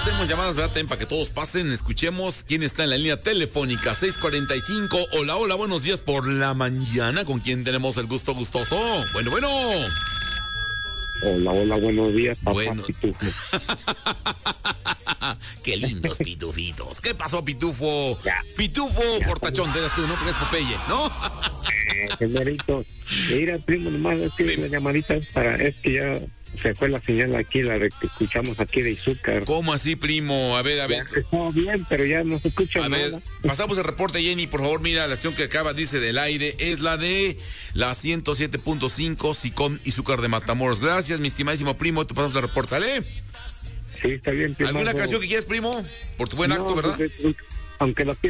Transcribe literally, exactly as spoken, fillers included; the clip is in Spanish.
tenemos llamadas, ¿verdad? Ten, para que todos pasen, escuchemos quién está en la línea telefónica. seis cuarenta y cinco. Hola, hola, buenos días por la mañana. ¿Con quién tenemos el gusto gustoso? Bueno, bueno. Hola, hola, buenos días, papá Bueno. Pitufo. Qué lindos pitufitos. ¿Qué pasó, Pitufo? Ya. Pitufo Ya, Fortachón, te eres tú, ¿no? Porque es Popeye, ¿no? Eh, señorito, mira, primo, nomás es que la llamadita es para, es que ya se fue la señal aquí, la de que escuchamos aquí de Izúcar. ¿Cómo así, primo? A ver, a ver. Ya está bien, pero ya no se escucha A nada. ver, pasamos el reporte, Jenny, por favor. Mira, la estación que acaba, dice, del aire, es la de la ciento siete punto cinco, Sicón Izúcar de Matamoros. Gracias, mi estimadísimo primo, te pasamos el reporte, ¿sale? Sí, está bien, primo. ¿Alguna canción que quieras, primo? Por tu buen acto, No, ¿verdad? pues, aunque la